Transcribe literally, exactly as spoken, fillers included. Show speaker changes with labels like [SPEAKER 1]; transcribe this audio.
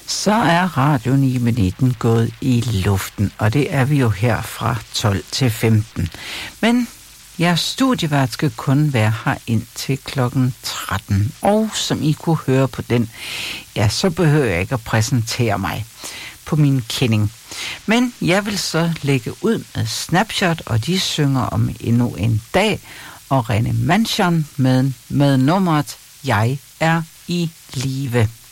[SPEAKER 1] Så er Radio ni med nitten gået i luften, og det er vi jo her fra tolv til femten. Men jeres studievært skal kun være her indtil klokken tretten. Og som I kunne høre på den, ja, så behøver jeg ikke at præsentere mig på min kending. Men jeg vil så lægge ud med Snapshot, og de synger om endnu en dag, og René Mansion med, med nummeret Jeg er i live.